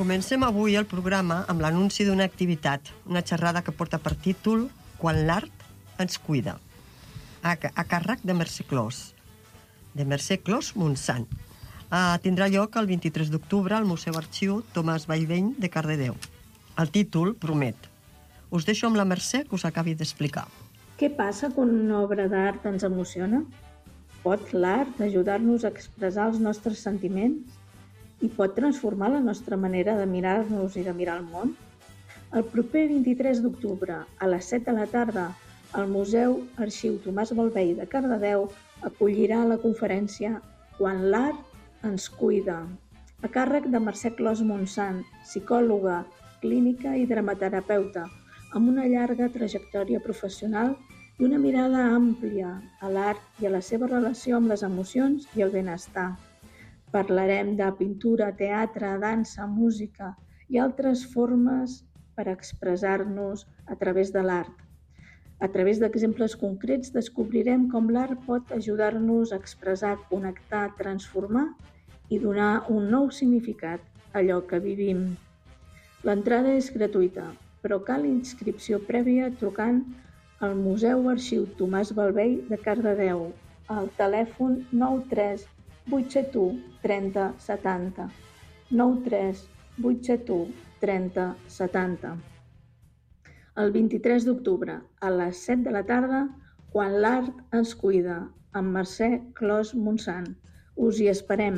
Comencem avui el programa amb l'anunci d'una activitat, una xerrada que porta per títol Quan l'art ens cuida, a càrrec de Mercè Clos, Montsant. Tindrà lloc el 23 d'octubre al Museu Arxiu Tomàs Vallveny de Cardedeu. El títol promet. Us deixo amb la Mercè que us acabi d'explicar. Què passa quan una obra d'art ens emociona? Pot l'art ajudar-nos a expressar els nostres sentiments? I pot transformar la nostra manera de mirar-nos i de mirar el món? El proper 23 d'octubre, a les 7 de la tarda, el Museu Arxiu Tomàs Vallveny de Cardedeu acollirà la conferència Quan l'art ens cuida, a càrrec de Mercè Clos Montsant, psicòloga, clínica i dramaterapeuta, amb una llarga trajectòria professional i una mirada àmplia a l'art i a la seva relació amb les emocions i el benestar. Parlarem de pintura, teatre, dansa, música i altres formes per expressar-nos a través de l'art. A través d'exemples concrets descobrirem com l'art pot ajudar-nos a expressar, connectar, transformar i donar un nou significat a allò que vivim. L'entrada és gratuïta, però cal inscripció prèvia trucant al Museu Arxiu Tomàs Vallveny de Cardedeu al telèfon 93 871 30 70. 93 871 30 70. El 23 d'octubre, a les 7 de la tarda, Quan l'art ens cuida, amb Mercè Clos Montsant. Us hi esperem.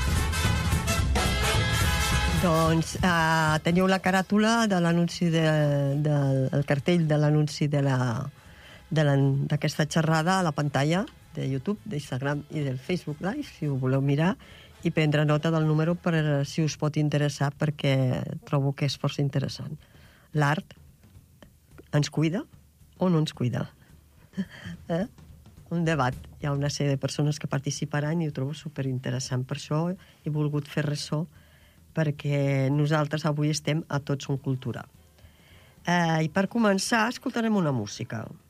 Doncs teniu la caràtula de l'anunci del cartell de l'anunci d'aquesta xerrada a la pantalla de YouTube, d'Instagram i del Facebook Live, si ho voleu mirar, i prendre nota del número per si us pot interessar, perquè trobo que és força interessant. L'art ens cuida o no ens cuida? Un debat. Hi ha una sèrie de persones que participaran i ho trobo superinteressant. Per això he volgut fer ressò, perquè nosaltres avui estem a Tots som Cultura. I per començar escoltarem una música.